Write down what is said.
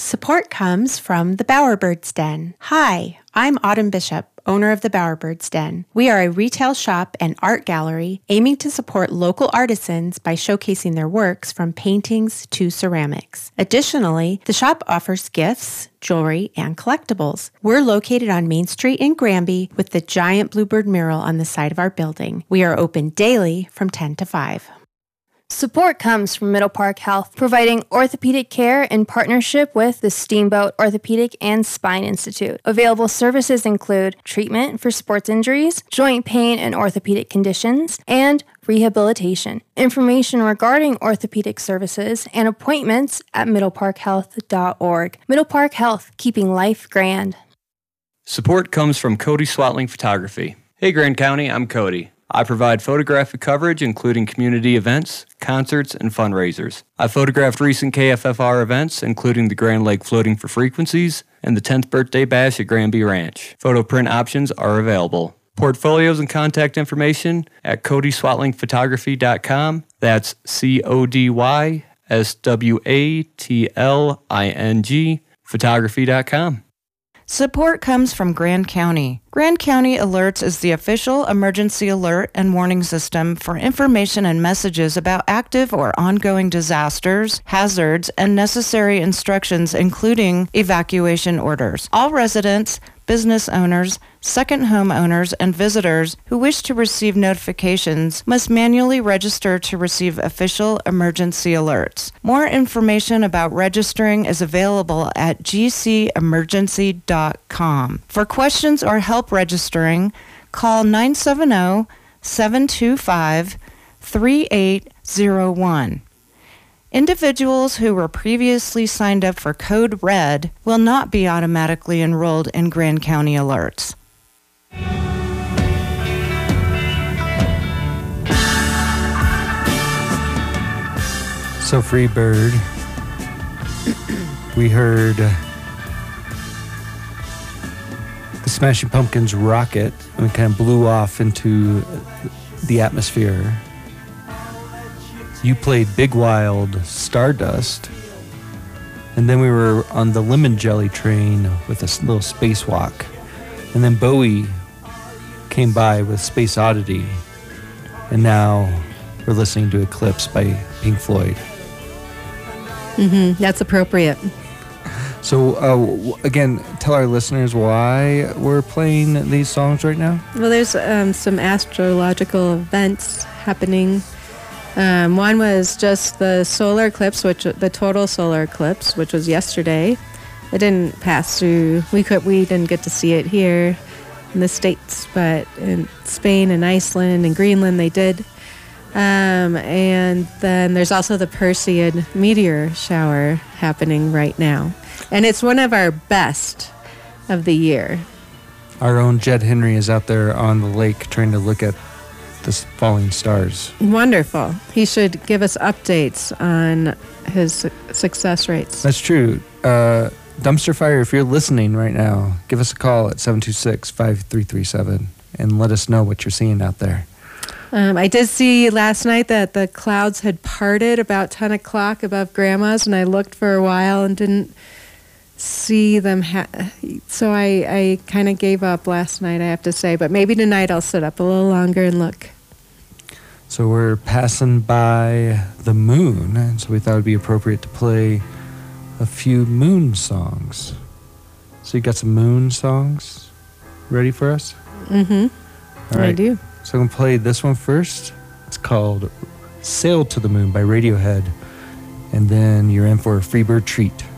Support comes from the Bowerbirds Den. Hi, I'm Autumn Bishop, owner of the Bowerbirds Den. We are a retail shop and art gallery aiming to support local artisans by showcasing their works from paintings to ceramics. Additionally, the shop offers gifts, jewelry, and collectibles. We're located on Main Street in Granby with the giant bluebird mural on the side of our building. We are open daily from 10 to 5. Support comes from Middle Park Health, providing orthopedic care in partnership with the Steamboat Orthopedic and Spine Institute. Available services include treatment for sports injuries, joint pain and orthopedic conditions, and rehabilitation. Information regarding orthopedic services and appointments at middleparkhealth.org. Middle Park Health, keeping life grand. Support comes from Cody Swatling Photography. Hey Grand County, I'm Cody. I provide photographic coverage including community events, concerts, and fundraisers. I photographed recent KFFR events including the Grand Lake Floating for Frequencies and the 10th Birthday Bash at Granby Ranch. Photo print options are available. Portfolios and contact information at CodySwatlingPhotography.com. That's CodySwatling, photography.com. Support comes from Grand County. Grand County Alerts is the official emergency alert and warning system for information and messages about active or ongoing disasters, hazards, and necessary instructions, including evacuation orders. All residents, business owners, second home owners, and visitors who wish to receive notifications must manually register to receive official emergency alerts. More information about registering is available at gcemergency.com. For questions or help registering, call 970-725-3801. Individuals who were previously signed up for Code Red will not be automatically enrolled in Grand County Alerts. So Freebird, we heard the Smashing Pumpkins Rocket, and we kind of blew off into the atmosphere. You played Big Wild Stardust, and then we were on the Lemon Jelly train with a little spacewalk, and then Bowie came by with Space Oddity, and now we're listening to Eclipse by Pink Floyd. That's appropriate. So, again, tell our listeners why we're playing these songs right now. Well, there's some astrological events happening. One was just the solar eclipse, the total solar eclipse, which was yesterday. It didn't pass through. We didn't get to see it here in the States, but in Spain and Iceland and Greenland they did. And then there's also the Perseid meteor shower happening right now. And it's one of our best of the year. Our own Jed Henry is out there on the lake trying to look at the falling stars. Wonderful. He should give us updates on his success rates. That's true. Dumpster Fire, if you're listening right now, give us a call at 726-5337 and let us know what you're seeing out there. I did see last night that the clouds had parted about 10 o'clock above Grandma's, and I looked for a while and didn't see them. So I kind of gave up last night, I have to say. But maybe tonight I'll sit up a little longer and look. So we're passing by the moon, and so we thought it would be appropriate to play a few moon songs. So you got some moon songs ready for us? Mm-hmm. All right. I do. So I'm going to play this one first. It's called Sail to the Moon by Radiohead. And then you're in for a Freebird treat.